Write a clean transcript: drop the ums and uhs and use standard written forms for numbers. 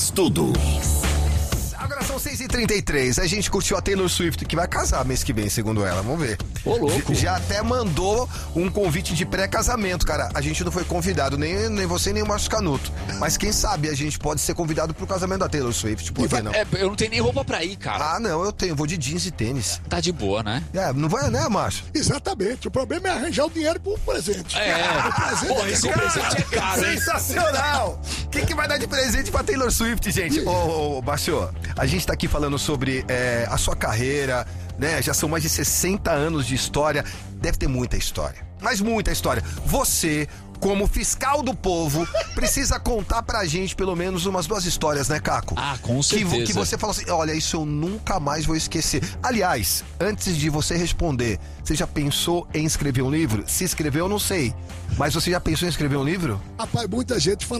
tudo. Agora são 6h33. A gente curtiu a Taylor Swift, que vai casar mês que vem, segundo ela. Vamos ver. Ô, louco. Já até mandou um convite de pré-casamento, cara. A gente não foi convidado, nem você, nem o Márcio Canuto. Mas quem sabe a gente pode ser convidado pro casamento da Taylor Swift. Por que não? Eu não tenho nem roupa pra ir, cara. Ah, não, eu tenho. Vou de jeans e tênis. Tá de boa, né? Não vai, né, Márcio? Exatamente. O problema é arranjar o dinheiro pro presente. O presente, esse presente é caro, hein? Sensacional! O que vai dar de presente pra Taylor Swift, gente? Ô, Márcio, a gente tá aqui falando sobre a sua carreira, né? Já são mais de 60 anos de história. Deve ter muita história, mas muita história. Você, como fiscal do povo, precisa contar pra gente pelo menos umas 2 histórias, né, Caco? Ah, com certeza. Que você fala assim, olha, isso eu nunca mais vou esquecer. Aliás, antes de você responder, você já pensou em escrever um livro? Se escreveu, eu não sei. Mas você já pensou em escrever um livro? Rapaz, muita gente fala